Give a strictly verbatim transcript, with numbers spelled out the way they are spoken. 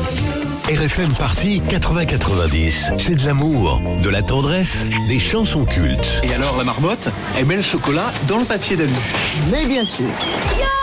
R F M Party quatre-vingts quatre-vingt-dix. C'est de l'amour, de la tendresse, des chansons cultes. Et alors la marmotte, elle met le chocolat dans le papier d'alu. Mais bien sûr.